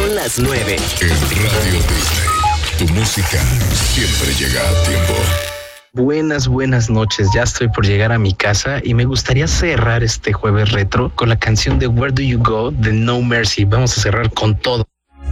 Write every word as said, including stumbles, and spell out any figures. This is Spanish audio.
Son las nueve. En Radio Disney, tu música siempre llega a tiempo. Buenas, buenas noches. Ya estoy por llegar a mi casa y me gustaría cerrar este jueves retro con la canción de Where Do You Go de No Mercy. Vamos a cerrar con todo.